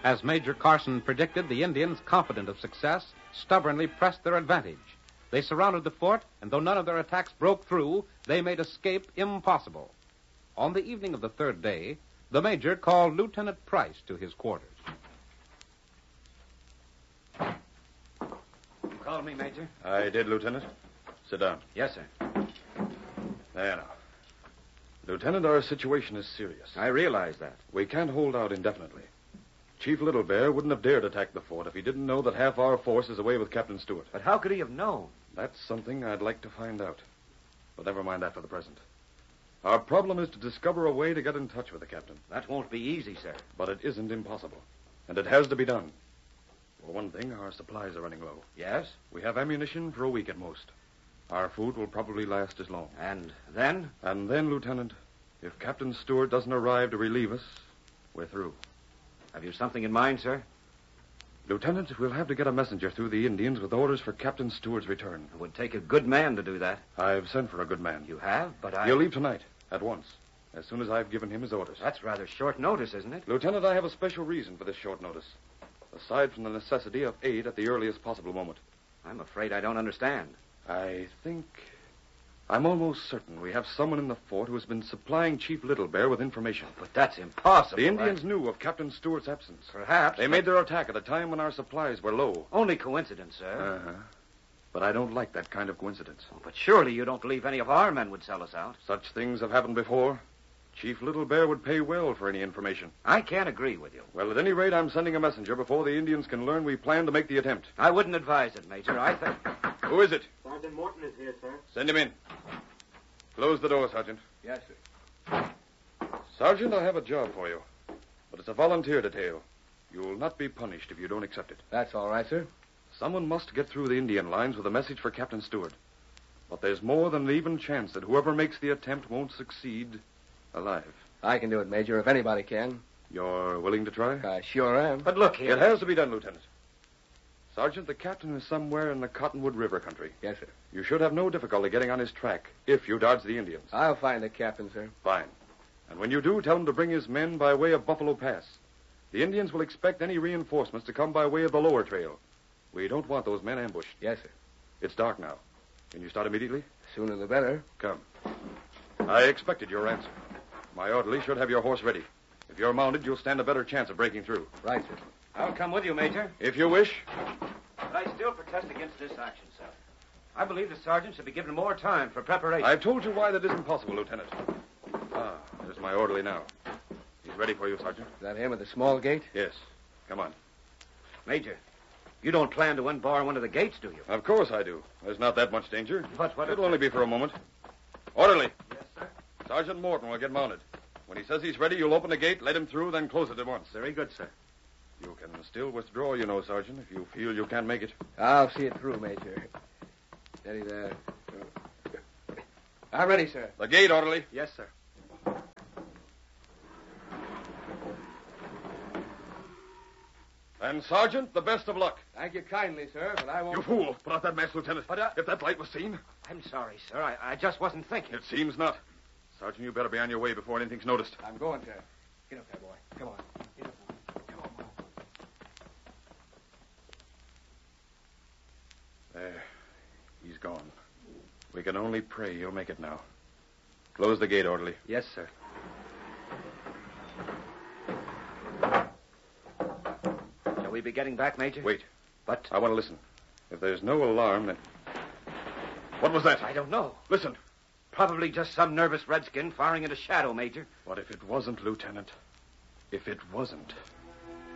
As Major Carson predicted, the Indians, confident of success, stubbornly pressed their advantage. They surrounded the fort, and though none of their attacks broke through, they made escape impossible. On the evening of the third day, the Major called Lieutenant Price to his quarters. You called me, Major? I did, Lieutenant. Sit down. Yes, sir. There now. Lieutenant, our situation is serious. I realize that. We can't hold out indefinitely. Chief Little Bear wouldn't have dared attack the fort if he didn't know that half our force is away with Captain Stewart. But how could he have known? That's something I'd like to find out. But never mind that for the present. Our problem is to discover a way to get in touch with the captain. That won't be easy, sir. But it isn't impossible. And it has to be done. For one thing, our supplies are running low. Yes? We have ammunition for a week at most. Our food will probably last as long. And then? And then, Lieutenant, if Captain Stewart doesn't arrive to relieve us, we're through. Have you something in mind, sir? Lieutenant, we'll have to get a messenger through the Indians with orders for Captain Stewart's return. It would take a good man to do that. I've sent for a good man. You have? But He'll leave tonight, at once, as soon as I've given him his orders. That's rather short notice, isn't it? Lieutenant, I have a special reason for this short notice, aside from the necessity of aid at the earliest possible moment. I'm afraid I don't understand. I'm almost certain we have someone in the fort who has been supplying Chief Little Bear with information. But that's impossible. The Indians knew of Captain Stewart's absence. Perhaps. They made their attack at a time when our supplies were low. Only coincidence, sir. Uh-huh. But I don't like that kind of coincidence. Oh, but surely you don't believe any of our men would sell us out. Such things have happened before. Chief Little Bear would pay well for any information. I can't agree with you. Well, at any rate, I'm sending a messenger before the Indians can learn we plan to make the attempt. I wouldn't advise it, Major. I think... Who is it? Sergeant Morton is here, sir. Send him in. Close the door, Sergeant. Yes, sir. Sergeant, I have a job for you. But it's a volunteer detail. You will not be punished if you don't accept it. That's all right, sir. Someone must get through the Indian lines with a message for Captain Stewart. But there's more than an even chance that whoever makes the attempt won't succeed alive. I can do it, Major, if anybody can. You're willing to try? I sure am. But look here. It has to be done, Lieutenant. Sergeant, the captain is somewhere in the Cottonwood River country. Yes, sir. You should have no difficulty getting on his track if you dodge the Indians. I'll find the captain, sir. Fine. And when you do, tell him to bring his men by way of Buffalo Pass. The Indians will expect any reinforcements to come by way of the lower trail. We don't want those men ambushed. Yes, sir. It's dark now. Can you start immediately? Sooner the better. Come. I expected your answer. My orderly should have your horse ready. If you're mounted, you'll stand a better chance of breaking through. Right, sir. I'll come with you, Major. If you wish. But I still protest against this action, sir. I believe the sergeant should be given more time for preparation. I've told you why that isn't possible, Lieutenant. There's my orderly now. He's ready for you, Sergeant. Is that him at the small gate? Yes. Come on. Major, you don't plan to unbar one of the gates, do you? Of course I do. There's not that much danger. But what... It'll only be for a moment. Orderly. Yes, sir. Sergeant Morton will get mounted. When he says he's ready, you'll open the gate, let him through, then close it at once. Very good, sir. You can still withdraw, you know, Sergeant, if you feel you can't make it. I'll see it through, Major. Steady there. I'm ready, sir. The gate, orderly. Yes, sir. And, Sergeant, the best of luck. Thank you kindly, sir, but I won't... You fool. Put out that mask, Lieutenant. But, If that light was seen. I'm sorry, sir. I just wasn't thinking. It seems not. Sergeant, you better be on your way before anything's noticed. I'm going, sir. Get up there, boy. Come on. Get up now. Come on, boy. There. He's gone. We can only pray he'll make it now. Close the gate, orderly. Yes, sir. Shall we be getting back, Major? Wait. But... I want to listen. If there's no alarm, then... What was that? I don't know. Listen. Probably just some nervous redskin firing into shadow, Major. What if it wasn't, Lieutenant? If it wasn't...